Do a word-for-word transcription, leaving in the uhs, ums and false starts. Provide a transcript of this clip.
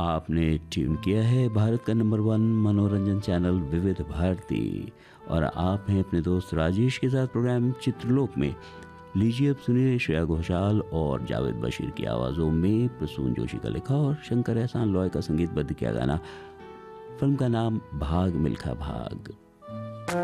आपने ट्यून किया है भारत का नंबर वन मनोरंजन चैनल विविध भारती और आप हैं अपने दोस्त राजेश के साथ प्रोग्राम चित्रलोक में। लीजिए अब सुनिए श्रेया घोषाल और जावेद बशीर की आवाज़ों में प्रसून जोशी का लिखा और शंकर एहसान लॉय का संगीतबद्ध किया गाना। फिल्म का नाम भाग मिल्खा भाग।